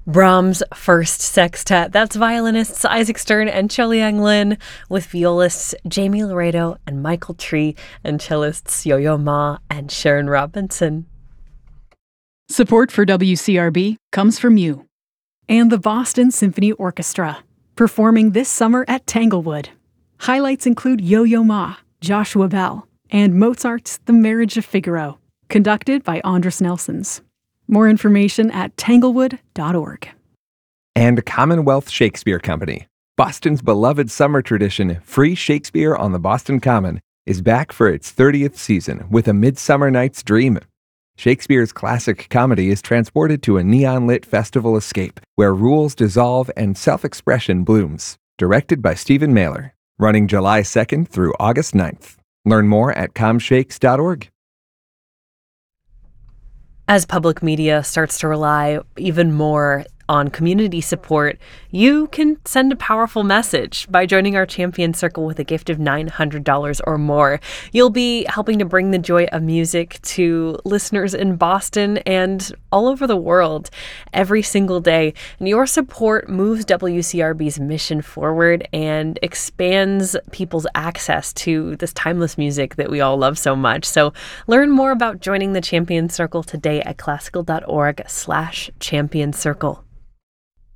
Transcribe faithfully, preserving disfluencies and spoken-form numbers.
Brahms' First Sextet. That's violinists Isaac Stern and Cho-Liang Lin, with violists Jamie Laredo and Michael Tree, and cellists Yo-Yo Ma and Sharon Robinson. Support for W C R B comes from you and the Boston Symphony Orchestra, performing this summer at Tanglewood. Highlights include Yo-Yo Ma, Joshua Bell, and Mozart's The Marriage of Figaro, conducted by Andras Nelsons. More information at tanglewood dot org. And Commonwealth Shakespeare Company, Boston's beloved summer tradition, Free Shakespeare on the Boston Common, is back for its thirtieth season with A Midsummer Night's Dream. Shakespeare's classic comedy is transported to a neon-lit festival escape where rules dissolve and self-expression blooms. Directed by Stephen Mailer. Running July second through August ninth. Learn more at com shakes dot org. As public media starts to rely even more on community support, you can send a powerful message by joining our Champion Circle with a gift of nine hundred dollars or more. You'll be helping to bring the joy of music to listeners in Boston and all over the world every single day. And your support moves W C R B's mission forward and expands people's access to this timeless music that we all love so much. So learn more about joining the Champion Circle today at classical dot org slash champion circle.